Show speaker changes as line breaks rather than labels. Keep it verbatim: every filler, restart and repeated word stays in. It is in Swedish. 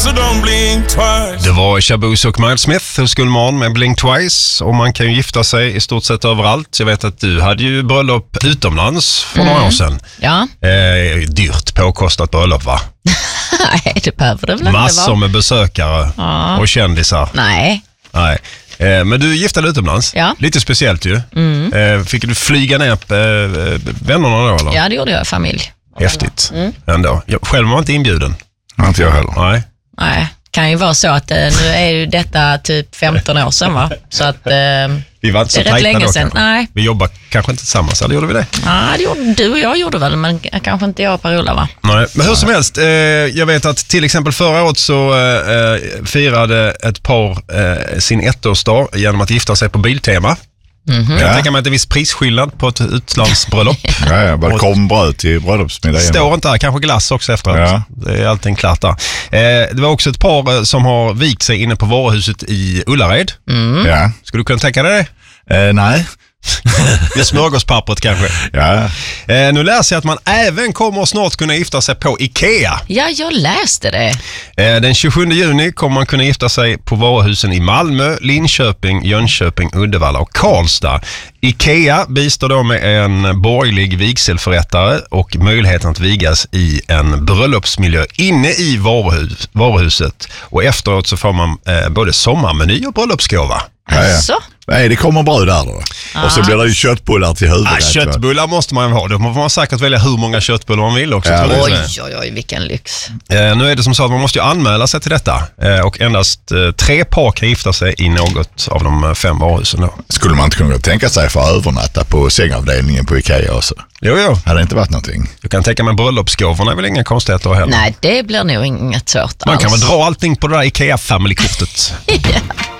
so don't blink twice.
Det var Shaboos och Miles Smith hos Gullman med Blink Twice. Och man kan ju gifta sig i stort sett överallt. Jag vet att du hade ju bröllop utomlands för några
Mm.
år sedan.
Ja.
Eh, dyrt påkostat bröllop, va?
Nej, det behöver det väl inte
Massor
vara.
med besökare
Ja.
och kändisar.
Nej.
Nej. Eh, men du giftade utomlands.
Ja.
Lite speciellt ju.
Mm.
Eh, fick du flyga ner på eh, vännerna då, eller?
Ja, det gjorde jag i familj.
Häftigt.
Mm.
Ändå. Jag, själv var inte inbjuden.
Inte jag heller.
Nej.
Nej, kan ju vara så att eh, nu är ju detta typ femton år sedan, va? Så att eh,
Vi var inte så
det är rätt
tajta
länge
då,
sedan.
kanske.
Nej.
Vi jobbar kanske inte tillsammans, eller gjorde vi det?
Ja, det gjorde, du och jag gjorde väl, men kanske inte jag och Per-Ola, va?
Nej, men hur som helst, eh, jag vet att till exempel förra året så eh, firade ett par eh, sin ettårsdag genom att gifta sig på Biltema.
Mm-hmm.
Jag
Ja.
tänker mig att det är viss prisskillnad på ett utlandsbröllop.
Ja, ja, balkongbröd till bröllopsmiddagen.
Står inte här, kanske glass också efteråt.
Ja.
Det är allting klart där. Eh, det var också ett par eh, som har vikt sig inne på varuhuset i Ullared.
Mm.
Ja.
Skulle du kunna tänka dig det?
Eh, nej.
Med smörgåspappret kanske.
Ja.
Eh, nu läser jag att man även kommer snart kunna gifta sig på Ikea.
Ja, jag läste det.
Eh, den tjugosjunde juni kommer man kunna gifta sig på varuhusen i Malmö, Linköping, Jönköping, Uddevalla och Karlstad. Ikea bistår då med en borgerlig vigselförrättare och möjligheten att vigas i en bröllopsmiljö inne i varuhus, varuhuset. Och efteråt så får man eh, både sommarmeny och bröllopsgåva.
Ja, ja.
Alltså?
Nej, det kommer bröd där då. Och så blir det ju köttbullar till huvudet.
Ah, köttbullar måste man ju ha. Då får man säkert välja hur många köttbullar man vill också.
Ja,
tror jag.
Oj, oj, oj, vilken lyx.
Eh, nu är det som så att man måste ju anmäla sig till detta. Eh, och endast eh, tre par kan gifta sig i något av de eh, fem varuhusen då.
Skulle man inte kunna tänka sig för att övernatta på sängavdelningen på Ikea också?
Jo, jo.
Hade det inte varit någonting?
Du kan tänka mig bröllopsgåvorna är väl inga konstigheter heller.
Nej, det blir nog inget svårt
Man kan
alls.
väl dra allting på det där Ikea Family-kortet.
Ja.